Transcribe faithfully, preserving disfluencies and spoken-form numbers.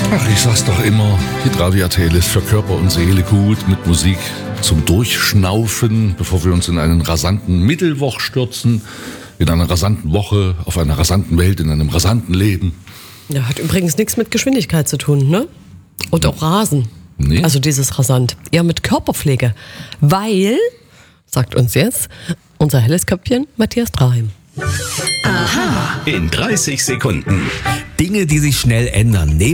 Ach, ich sag's doch immer, Hitradio R T L ist für Körper und Seele gut, mit Musik zum Durchschnaufen, bevor wir uns in einen rasanten Mittelwoch stürzen, in einer rasanten Woche, auf einer rasanten Welt, in einem rasanten Leben. Ja, hat übrigens nichts mit Geschwindigkeit zu tun, ne? Und auch Rasen. Nee. Also dieses rasant. Eher mit Körperpflege. Weil, sagt uns jetzt unser helles Köpfchen Matthias Draheim. Aha. In dreißig Sekunden. Dinge, die sich schnell ändern.